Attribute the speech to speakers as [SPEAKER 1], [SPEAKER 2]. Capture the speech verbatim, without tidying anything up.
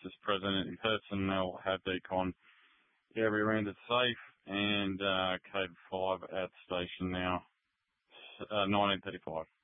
[SPEAKER 1] just president in person. They'll have decon. Yeah, we landed safe, and uh, Code five at station now, uh, nineteen thirty-five.